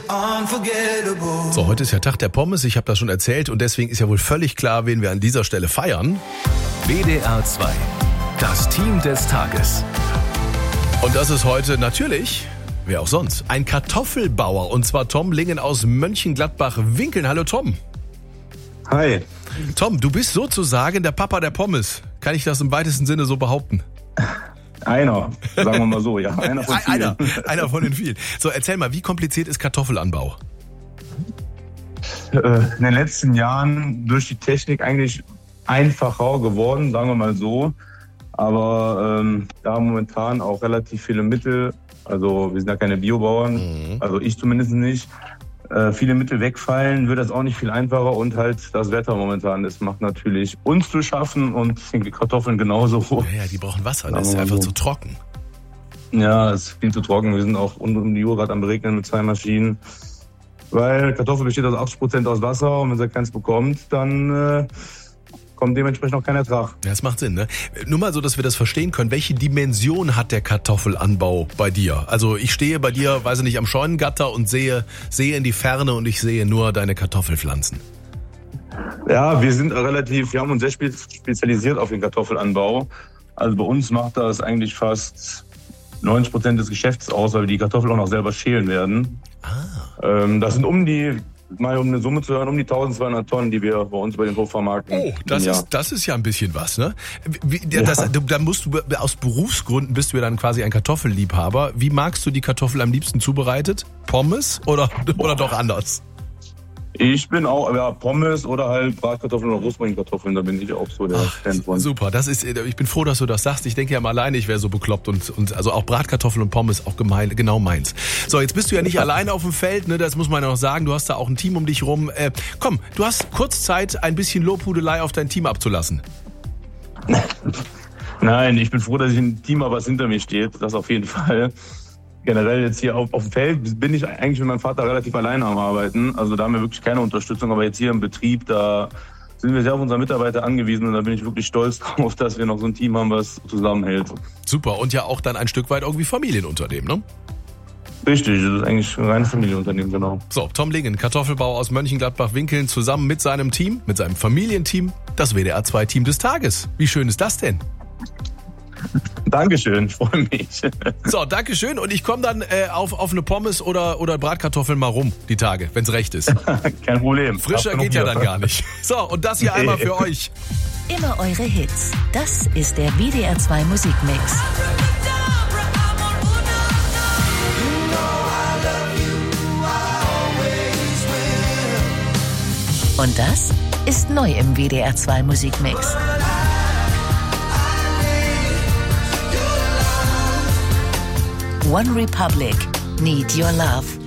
unforgettable. So, heute ist ja Tag der Pommes, ich habe das schon erzählt und deswegen ist ja wohl völlig klar, wen wir an dieser Stelle feiern. WDR 2, das Team des Tages. Und das ist heute natürlich, wer auch sonst, ein Kartoffelbauer und zwar Tom Lingen aus Mönchengladbach-Winkeln. Hallo Tom. Hi. Tom, du bist sozusagen der Papa der Pommes. Kann ich das im weitesten Sinne so behaupten? Einer, sagen wir mal so, ja. Einer von vielen. Einer von den vielen. So, erzähl mal, wie kompliziert ist Kartoffelanbau? In den letzten Jahren durch die Technik eigentlich einfacher geworden, sagen wir mal so. Aber da momentan auch relativ viele Mittel, also wir sind ja keine Biobauern, also ich zumindest nicht, viele Mittel wegfallen, wird das auch nicht viel einfacher und halt das Wetter momentan, das macht natürlich uns zu schaffen und die Kartoffeln genauso. Ja, die brauchen Wasser, das ist einfach zu trocken. Ja, es ist viel zu trocken, wir sind auch rund um die Uhr gerade am Beregnen mit 2 Maschinen, weil Kartoffel besteht aus 80% aus Wasser und wenn sie keins bekommt, dann kommt dementsprechend auch kein Ertrag. Ja, das macht Sinn, ne? Nur mal so, dass wir das verstehen können. Welche Dimension hat der Kartoffelanbau bei dir? Also ich stehe bei dir, weiß ich nicht, am Scheunengatter und sehe in die Ferne und ich sehe nur deine Kartoffelpflanzen. Ja, wir haben uns sehr spezialisiert auf den Kartoffelanbau. Also bei uns macht das eigentlich fast 90% des Geschäfts aus, weil wir die Kartoffeln auch noch selber schälen werden. Das sind mal um eine Summe zu hören, um die 1200 Tonnen, die wir bei uns bei den Hof vermarkten. Oh, das ist ja ein bisschen was, ne? Dann musst du, aus Berufsgründen bist du ja dann quasi ein Kartoffelliebhaber. Wie magst du die Kartoffel am liebsten zubereitet? Pommes oder doch anders? Ich bin auch, Pommes oder halt Bratkartoffeln oder Rosmarinkartoffeln, da bin ich auch so der Fan von. Super, ich bin froh, dass du das sagst. Ich denke ja mal alleine, ich wäre so bekloppt und also auch Bratkartoffeln und Pommes auch genau meins. So, jetzt bist du ja nicht alleine auf dem Feld, ne? Das muss man ja noch sagen. Du hast da auch ein Team um dich rum. Komm, du hast kurz Zeit, ein bisschen Lobhudelei auf dein Team abzulassen. Nein, ich bin froh, dass ich ein Team habe, was hinter mir steht. Das auf jeden Fall. Generell jetzt hier auf dem Feld bin ich eigentlich mit meinem Vater relativ alleine am Arbeiten. Also da haben wir wirklich keine Unterstützung. Aber jetzt hier im Betrieb, da sind wir sehr auf unsere Mitarbeiter angewiesen. Und da bin ich wirklich stolz drauf, dass wir noch so ein Team haben, was zusammenhält. Super. Und ja auch dann ein Stück weit irgendwie Familienunternehmen, ne? Richtig, das ist eigentlich ein reines Familienunternehmen, genau. So, Tom Lingen, Kartoffelbauer aus Mönchengladbach-Winkeln, zusammen mit seinem Team, mit seinem Familienteam, das WDR 2 Team des Tages. Wie schön ist das denn? Dankeschön, ich freue mich. So, Dankeschön und ich komme dann auf eine Pommes oder Bratkartoffeln mal rum, die Tage, wenn's recht ist. Kein Problem. Frischer geht ja dann gar nicht. So, und das hier einmal für euch. Immer eure Hits. Das ist der WDR 2 Musikmix. Und das ist neu im WDR 2 Musikmix. One Republic, Need Your Love.